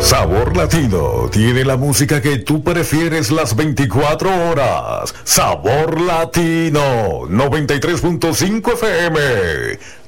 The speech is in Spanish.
Sabor Latino tiene la música que tú prefieres las 24 horas. Sabor Latino 93.5 FM.